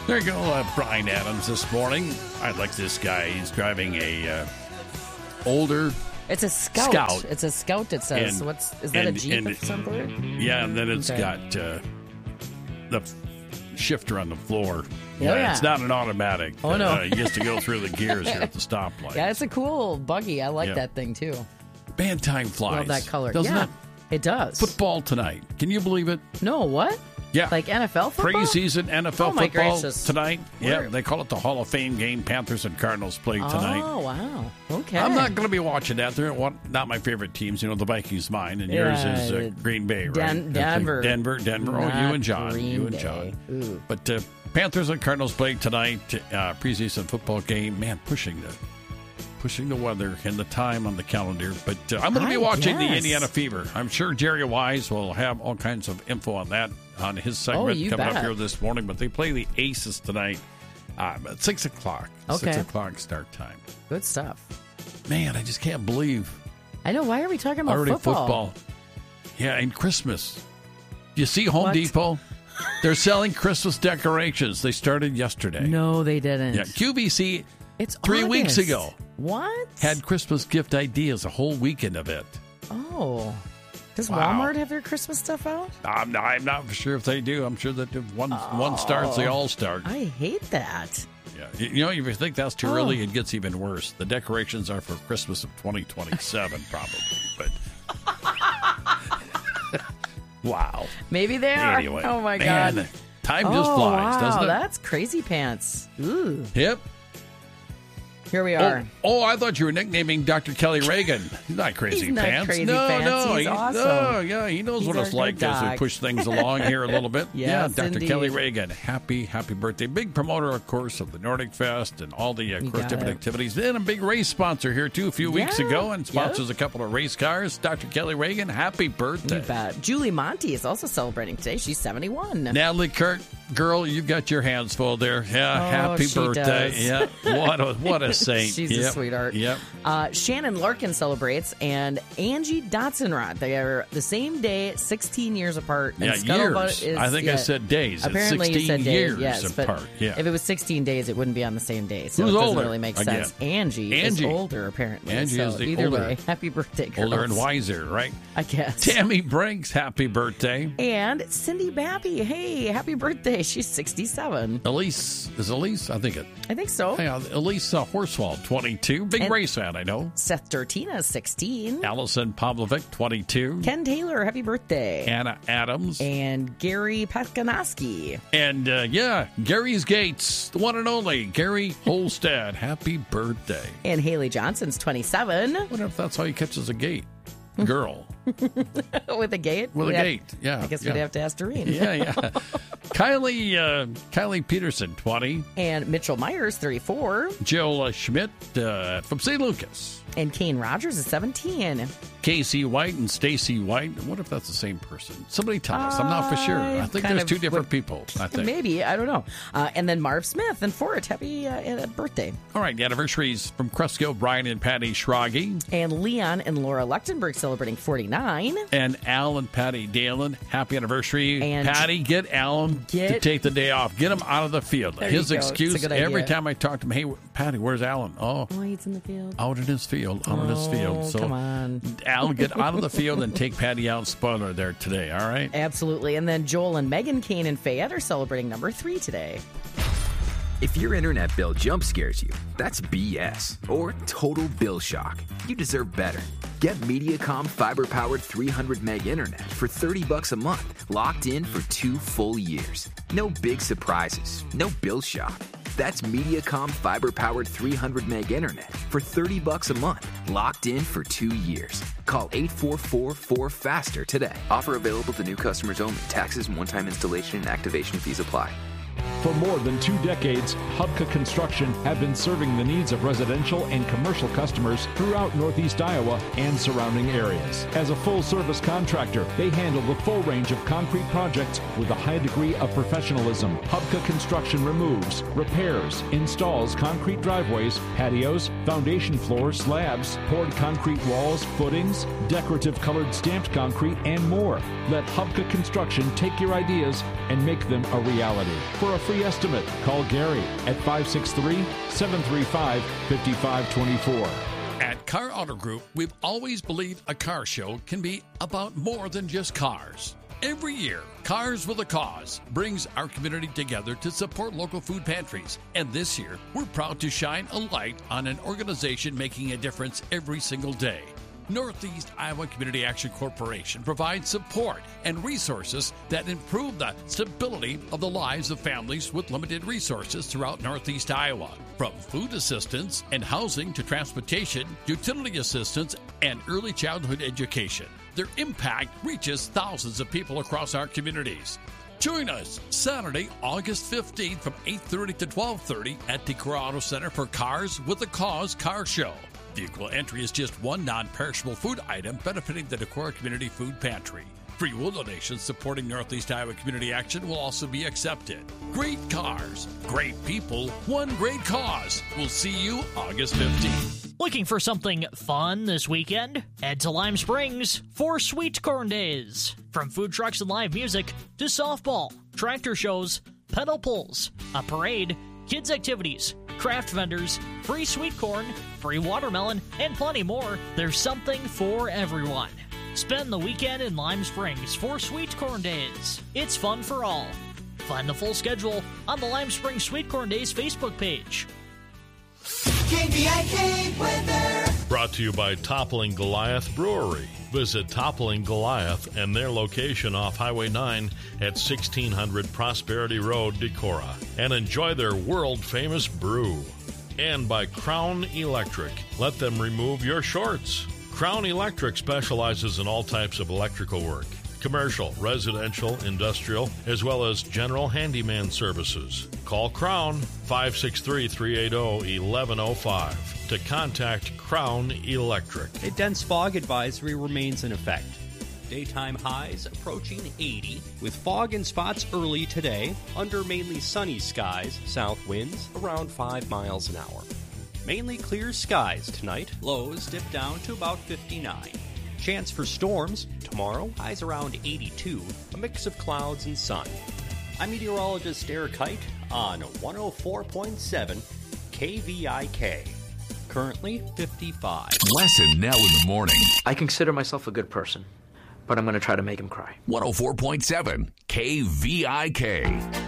There you go, Brian Adams this morning. I like this guy. He's driving a older... It's a Scout. It's a Scout, it says. And- Is that a and- Jeep and- of some sort? Yeah, and then it's Okay. got the shifter on the floor. Yeah. It's not an automatic. Oh, no. He gets to go through the gears here at the stoplight. Yeah, it's a cool buggy. I like Yeah. that thing, too. Man, time flies. Love that color. Doesn't yeah, it? it does. Football tonight. Can you believe it? No, what? Yeah. Like NFL football? Preseason NFL Oh, my football gracious. tonight. Yeah, Where- they call it the Hall of Fame game. Panthers and Cardinals play tonight. Oh, wow. Okay. I'm not going to be watching that. They're not my favorite teams. You know, the Vikings mine, and yours is Yeah, Green Bay, right? Denver. Denver. Oh, you Not and John. Green You and Bay. John. Ooh. But Panthers and Cardinals play tonight. Preseason football game. Man, pushing the weather and the time on the calendar. But I'm going to be I watching the guess. Indiana Fever. I'm sure Jerry Wise will have all kinds of info on that on his segment you coming bet. up here this morning. But they play the Aces tonight at 6 o'clock. Okay. 6 o'clock start time. Good stuff. Man, I just can't believe I know. Why are we talking about already football? Yeah, and Christmas. You see Home What? Depot? They're selling Christmas decorations. They started yesterday. No, they didn't. Yeah, QVC It's 3 weeks August. ago What? had Christmas gift ideas, a whole weekend of it. Oh. Does Wow. Walmart have their Christmas stuff out? I'm not sure if they do. I'm sure that if one starts, they all start. I hate that. Yeah. You know, if you think that's too Oh. early, it gets even worse. The decorations are for Christmas of 2027, probably. But wow. Maybe they are. Anyway, Oh, my man, God. time just flies, wow, doesn't it? That's crazy pants. Ooh. Yep. Here we are. I thought you were nicknaming Dr. Kelly Reagan. He's not crazy He's not pants. crazy no, pants. no, He's awesome. No, yeah, he knows He's what our it's good like as we doc. push things along here a little bit. Yes, Dr. indeed. Kelly Reagan, happy birthday! Big promoter, of course, of the Nordic Fest and all the of course got different it. activities. And a big race sponsor here too a few weeks Yeah, ago, and sponsors a couple of race cars. Dr. Kelly Reagan, happy birthday! You bet. Julie Monty is also celebrating today. She's 71. Natalie Kirk, girl, you got your hands full there. Yeah, happy she birthday! does. Yeah, what a saint! She's a Yep, sweetheart. Yep. Shannon Larkin celebrates, and Angie Dotzenrod. They are the same day, 16 years apart. And Yeah, Scuttlebutt years. I think I said days. It's Apparently, 16 you said days. years Yes, apart. but Yeah. if it was 16 days, it wouldn't be on the same day. So Who's it doesn't older? really make Again. sense. Angie is older, apparently. Angie so is the either older- way, happy birthday, girls. Older and wiser, right? I guess. Tammy Brinks, happy birthday. And Cindy Babby, hey, happy birthday. She's 67. Elise, I think I think so. Elise Horsfall, 22. Big And- race fan, I know. Seth Dortina, 16. Allison Pavlovic, 22. Ken Taylor, happy birthday. Anna Adams. And Gary Patkanaski. And, Gary's Gates, the one and only Gary Holstad, happy birthday. And Haley Johnson's 27. I wonder if that's how he catches a gate. Girl. With a gate? With a We'd have- gate, yeah. I guess yeah. we'd have to ask Doreen. Yeah. Kylie Peterson, 20. And Mitchell Myers, 34. Jill Schmidt from St. Lucas. And Kane Rogers is 17. Casey White and Stacy White. What if that's the same person? Somebody tell us. I'm not for sure. I think kind there's of two different people, I think. Maybe. I don't know. And then Marv Smith and Fort. Happy birthday. All right, anniversaries from Cresco, Brian and Patty Schrage. And Leon and Laura Lechtenberg celebrating 49. And Al and Patty Dalen. Happy anniversary. And Patty, get Alan to take the day off. Get him out of the field. There His you go. excuse It's a good every idea. time I talk to him, hey, Patty, where's Alan? Oh, he's in the field. out in his field. Out in his field. So come on. Al, get out of the field and take Patty out. Spoiler there today, all right? Absolutely. And then Joel and Megan Kane and Fayette are celebrating number 3 today. If your internet bill jump scares you, that's BS or total bill shock. You deserve better. Get Mediacom fiber-powered 300 meg internet for $30 a month, locked in for 2 full years. No big surprises, no bill shock. That's Mediacom fiber-powered 300 meg internet for $30 a month, locked in for 2 years. Call 844-4FASTER today. Offer available to new customers only. Taxes and one-time installation and activation fees apply. For more than 2 decades, Hubka Construction have been serving the needs of residential and commercial customers throughout Northeast Iowa and surrounding areas. As a full-service contractor, they handle the full range of concrete projects with a high degree of professionalism. Hubka Construction removes, repairs, installs concrete driveways, patios, foundation floors, slabs, poured concrete walls, footings, decorative colored stamped concrete, and more. Let Hubka Construction take your ideas and make them a reality. For a free estimate. Call Gary at 563-735-5524. At Car Auto Group, we've always believed a car show can be about more than just cars. Every year, Cars with a Cause brings our community together to support local food pantries. And this year, we're proud to shine a light on an organization making a difference every single day. Northeast Iowa Community Action Corporation provides support and resources that improve the stability of the lives of families with limited resources throughout Northeast Iowa. From food assistance and housing to transportation, utility assistance, and early childhood education, their impact reaches thousands of people across our communities. Join us Saturday, August 15th from 8:30 to 12:30 at Decorah Auto Center for Cars with a Cause Car Show. Vehicle entry is just one non-perishable food item benefiting the Decorah Community Food Pantry. Free will donations supporting Northeast Iowa Community Action will also be accepted. Great cars, great people, one great cause. We'll see you August 15th. Looking for something fun this weekend? Head to Lime Springs for Sweet Corn Days. From food trucks and live music to softball, tractor shows, pedal pulls, a parade, kids' activities, craft vendors, free sweet corn, free watermelon, and plenty more. There's something for everyone. Spend the weekend in Lime Springs for Sweet Corn Days. It's fun for all. Find the full schedule on the Lime Springs Sweet Corn Days Facebook page. KVIK weather. Brought to you by Toppling Goliath Brewery. Visit Toppling Goliath and their location off Highway 9 at 1600 Prosperity Road, Decorah, and enjoy their world-famous brew. And by Crown Electric. Let them remove your shorts. Crown Electric specializes in all types of electrical work. Commercial, residential, industrial, as well as general handyman services. Call Crown 563-380-1105 to contact Crown Electric. A dense fog advisory remains in effect. Daytime highs approaching 80, with fog in spots early today, under mainly sunny skies, south winds around 5 miles an hour. Mainly clear skies tonight, lows dip down to about 59. Chance for storms tomorrow, highs around 82, a mix of clouds and sun. I'm meteorologist Eric Height on 104.7 KVIK. Currently 55. Lesson now in the morning. I consider myself a good person, but I'm going to try to make him cry. 104.7 KVIK.